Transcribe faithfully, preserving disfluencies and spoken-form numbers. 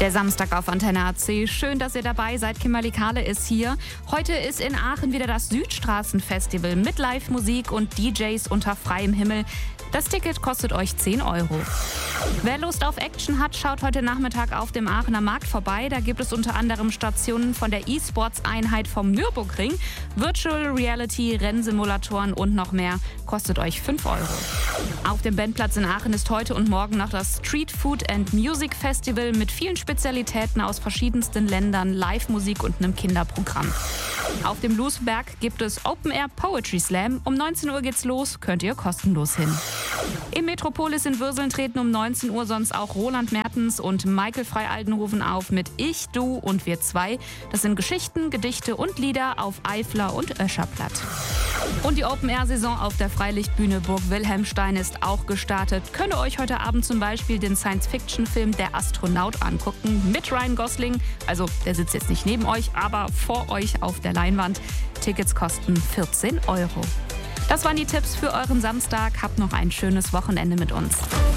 Der Samstag auf Antenne A C. Schön, dass ihr dabei seid. Kimberly Kahle ist hier. Heute ist in Aachen wieder das Südstraßenfestival mit Live-Musik und D Js unter freiem Himmel. Das Ticket kostet euch zehn Euro. Wer Lust auf Action hat, schaut heute Nachmittag auf dem Aachener Markt vorbei. Da gibt es unter anderem Stationen von der E-Sports-Einheit vom Nürburgring, Virtual Reality, Rennsimulatoren und noch mehr. Kostet euch fünf Euro. Auf dem Bandplatz in Aachen ist heute und morgen noch das Street Food and Music Festival mit vielen Spezialitäten aus verschiedensten Ländern, Live-Musik und einem Kinderprogramm. Auf dem Lousberg gibt es Open Air Poetry Slam. Um neunzehn Uhr geht's los, könnt ihr kostenlos hin. Im Metropolis in Würseln treten um neunzehn Uhr sonst auch Roland Mertens und Michael Frey-Aldenhoven auf mit Ich, Du und Wir zwei. Das sind Geschichten, Gedichte und Lieder auf Eifler und Öscherplatt. Und die Open-Air-Saison auf der Freilichtbühne Burg Wilhelmstein ist auch gestartet. Könnt ihr euch heute Abend zum Beispiel den Science-Fiction-Film Der Astronaut angucken mit Ryan Gosling. Also der sitzt jetzt nicht neben euch, aber vor euch auf der Leinwand. Tickets kosten vierzehn Euro. Das waren die Tipps für euren Samstag. Habt noch ein schönes Wochenende mit uns.